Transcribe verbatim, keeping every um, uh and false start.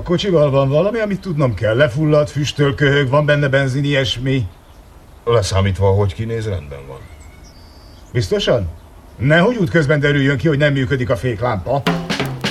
A kocsival van valami, amit tudnom kell. Lefulladt, füstöl, köhög, van benne benzin, ilyesmi. Leszámítva, hogy kinéz, rendben van. Biztosan? Nehogy útközben derüljön ki, hogy nem működik a féklámpa.